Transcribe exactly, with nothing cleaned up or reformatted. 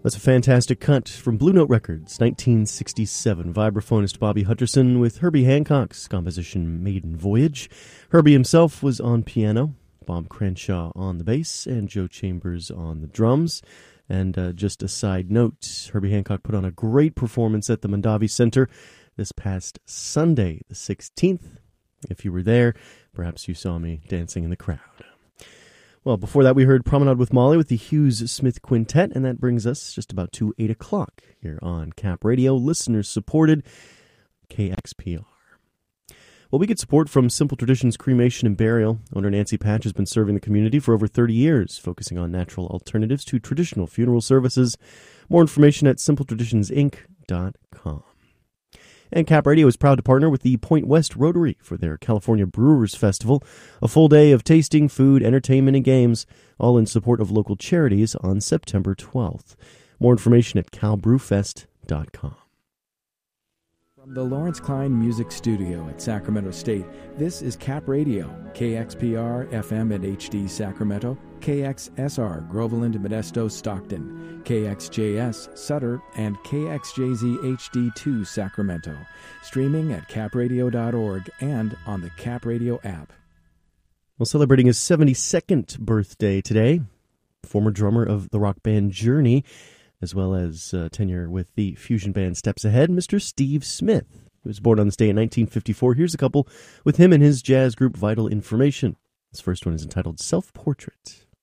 That's a fantastic cut from Blue Note Records, nineteen sixty-seven. Vibraphonist Bobby Hutcherson with Herbie Hancock's composition Maiden Voyage. Herbie himself was on piano, Bob Crenshaw on the bass, and Joe Chambers on the drums. And uh, just a side note, Herbie Hancock put on a great performance at the Mondavi Center this past Sunday, the sixteenth. If you were there, perhaps you saw me dancing in the crowd. Well, before that, we heard Promenade with Molly with the Hughes Smith Quintet, and that brings us just about to eight o'clock here on Cap Radio, listeners supported, K X P R. Well, we get support from Simple Traditions Cremation and Burial. Owner Nancy Patch has been serving the community for over thirty years, focusing on natural alternatives to traditional funeral services. More information at simple traditions inc dot com. And Cap Radio is proud to partner with the Point West Rotary for their California Brewers Festival, a full day of tasting, food, entertainment, and games, all in support of local charities on September twelfth. More information at cal brew fest dot com. From the Lawrence Klein Music Studio at Sacramento State, this is Cap Radio, K X P R F M and H D Sacramento, K X S R Groveland, Modesto, Stockton, K X J S Sutter, and K X J Z H D two Sacramento. Streaming at cap radio dot org and on the Cap Radio app. Well, celebrating his seventy-second birthday today, former drummer of the rock band Journey, as well as uh, tenure with the fusion band Steps Ahead, Mister Steve Smith. He was born on this day in nineteen fifty-four. Here's a couple with him and his jazz group Vital Information. This first one is entitled Self-Portrait.